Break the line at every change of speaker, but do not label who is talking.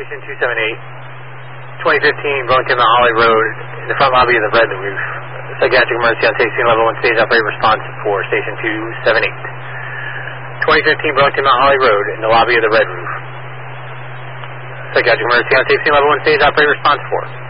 Station 278, 2015 Burlington Mount Holly Road, in the front lobby of the Red Roof. Psychiatric emergency on taxi level 1 stage operator response for Station 278. 2015 Burlington Mount Holly Road, in the lobby of the Red Roof. Psychiatric emergency on taxi level 1 stage operator response 4.